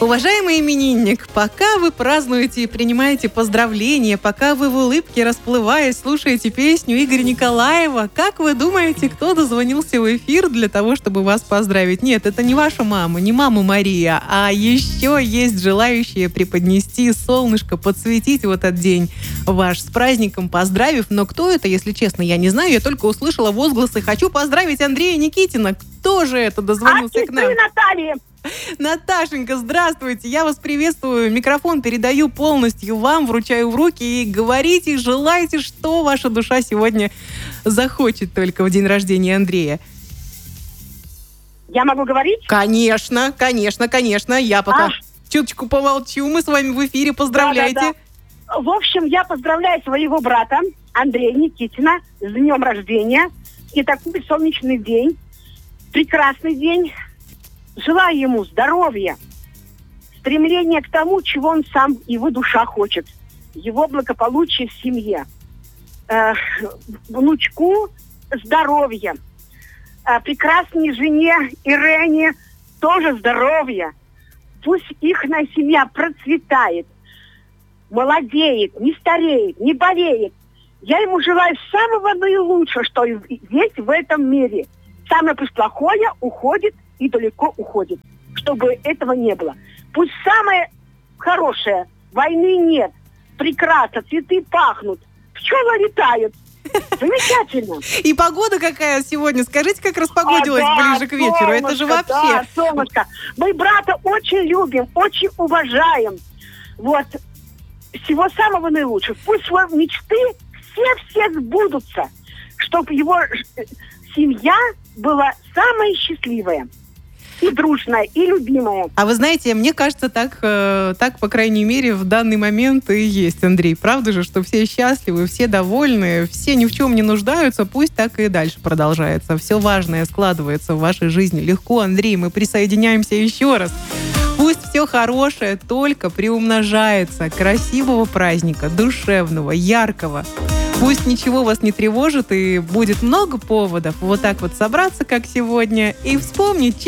Уважаемый именинник, пока вы празднуете и принимаете поздравления, пока вы в улыбке, расплываясь, слушаете песню Игоря Николаева, как вы думаете, кто дозвонился в эфир для того, чтобы вас поздравить? Нет, это не ваша мама, не мама Мария, а еще есть желающие преподнести солнышко, подсветить в этот день ваш с праздником, поздравив. Но кто это, если честно, я не знаю. Я только услышала возгласы «Хочу поздравить Андрея Никитина». Кто же это дозвонился к нам? Наталья. Наташенька, здравствуйте, я вас приветствую, микрофон передаю полностью вам, вручаю в руки и говорите, желайте, что ваша душа сегодня захочет только в день рождения Андрея. Я могу говорить? Конечно, я пока чуточку помолчу, мы с вами в эфире, поздравляйте. Да. В общем, я поздравляю своего брата Андрея Никитина с днем рождения и такой солнечный день, прекрасный день. Желаю ему здоровья, стремления к тому, чего он сам, его душа хочет. Его благополучие в семье. Внучку здоровья. Прекрасной жене Ирене тоже здоровья. Пусть ихная семья процветает, молодеет, не стареет, не болеет. Я ему желаю самого наилучшего, что есть в этом мире. Самое пусть плохое уходит и далеко уходит, чтобы этого не было. Пусть самое хорошее, войны нет, прекрасно, цветы пахнут, пчелы летают. Замечательно. И погода какая сегодня? Скажите, как распогодилась ближе к вечеру? Солнышко, это же вообще... Да, солнышко. Мы брата очень любим, очень уважаем. Вот. Всего самого наилучшего. Пусть свои мечты все сбудутся, чтобы его семья была самая счастливая. И дружная, и любимая. А вы знаете, мне кажется, так, по крайней мере, в данный момент и есть, Андрей. Правда же, что все счастливы, все довольны, все ни в чем не нуждаются, пусть так и дальше продолжается. Все важное складывается в вашей жизни легко, Андрей, мы присоединяемся еще раз. Пусть все хорошее только приумножается. Красивого праздника, душевного, яркого. Пусть ничего вас не тревожит и будет много поводов вот так вот собраться, как сегодня, и вспомнить,